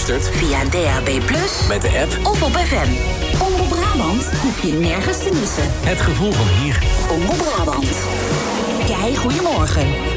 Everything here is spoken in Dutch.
luistert via DAB+, met de app of op FM. Omroep Brabant hoef je nergens te missen. Het gevoel van hier. Omroep Brabant. Jij, goedemorgen.